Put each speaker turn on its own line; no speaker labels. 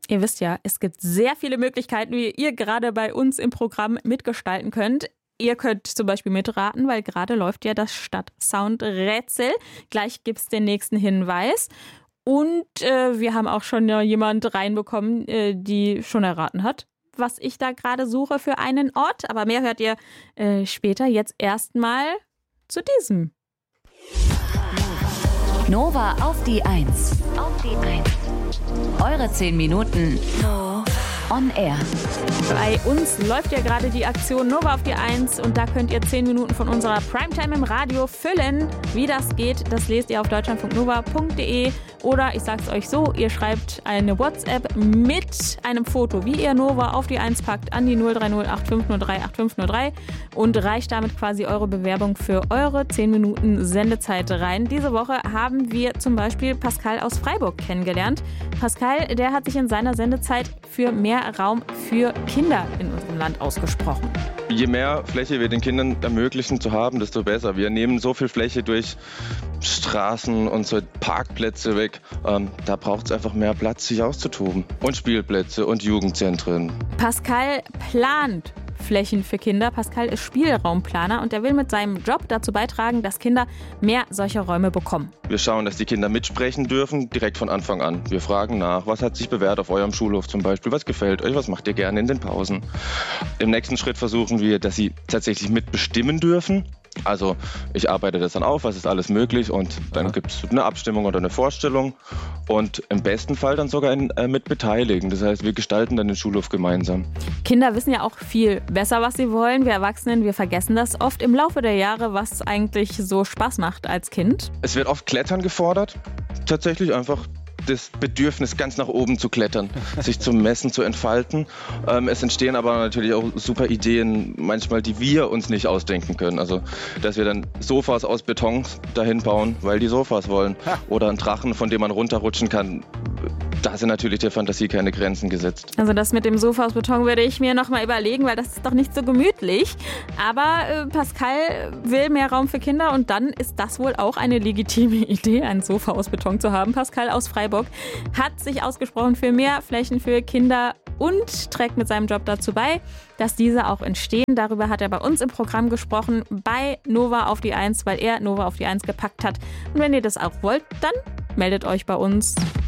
Ihr wisst ja, es gibt sehr viele Möglichkeiten, wie ihr gerade bei uns im Programm mitgestalten könnt. Ihr könnt zum Beispiel mitraten, weil gerade läuft ja das Stadtsound-Rätsel. Gleich gibt es den nächsten Hinweis. Und wir haben auch schon jemand reinbekommen, die schon erraten hat, was ich da gerade suche für einen Ort. Aber mehr hört ihr später. Jetzt erstmal zu diesem.
Nova auf die 1. Eure 10 Minuten on air.
Bei uns läuft ja gerade die Aktion Nova auf die 1 und da könnt ihr 10 Minuten von unserer Primetime im Radio füllen. Wie das geht, das lest ihr auf deutschlandfunknova.de oder ich sag's euch so, ihr schreibt eine WhatsApp mit einem Foto, wie ihr Nova auf die 1 packt, an die 030 8503 8503 und reicht damit quasi eure Bewerbung für eure 10 Minuten Sendezeit rein. Diese Woche haben wir zum Beispiel Pascal aus Freiburg kennengelernt. Pascal, der hat sich in seiner Sendezeit für mehr Raum für Kinder in unserem Land ausgesprochen.
Je mehr Fläche wir den Kindern ermöglichen zu haben, desto besser. Wir nehmen so viel Fläche durch Straßen und so Parkplätze weg. Da braucht es einfach mehr Platz, sich auszutoben. Und Spielplätze und Jugendzentren.
Pascal plant Flächen für Kinder. Pascal ist Spielraumplaner und er will mit seinem Job dazu beitragen, dass Kinder mehr solcher Räume bekommen.
Wir schauen, dass die Kinder mitsprechen dürfen, direkt von Anfang an. Wir fragen nach, was hat sich bewährt auf eurem Schulhof zum Beispiel, was gefällt euch, was macht ihr gerne in den Pausen. Im nächsten Schritt versuchen wir, dass sie tatsächlich mitbestimmen dürfen. Also ich arbeite das dann auf, was ist alles möglich und dann gibt es eine Abstimmung oder eine Vorstellung und im besten Fall dann sogar mit beteiligen. Das heißt, wir gestalten dann den Schulhof gemeinsam.
Kinder wissen ja auch viel besser, was sie wollen. Wir Erwachsenen, wir vergessen das oft im Laufe der Jahre, was eigentlich so Spaß macht als Kind.
Es wird oft Klettern gefordert, tatsächlich einfach das Bedürfnis, ganz nach oben zu klettern, sich zu messen, zu entfalten. Es entstehen aber natürlich auch super Ideen, manchmal, die wir uns nicht ausdenken können. Also, dass wir dann Sofas aus Beton dahin bauen, weil die Sofas wollen. Oder einen Drachen, von dem man runterrutschen kann. Da sind natürlich der Fantasie keine Grenzen gesetzt.
Also das mit dem Sofa aus Beton würde ich mir noch mal überlegen, weil das ist doch nicht so gemütlich. Aber Pascal will mehr Raum für Kinder und dann ist das wohl auch eine legitime Idee, ein Sofa aus Beton zu haben. Pascal aus Freiburg hat sich ausgesprochen für mehr Flächen für Kinder und trägt mit seinem Job dazu bei, dass diese auch entstehen. Darüber hat er bei uns im Programm gesprochen, bei Nova auf die 1, weil er Nova auf die 1 gepackt hat. Und wenn ihr das auch wollt, dann meldet euch bei uns.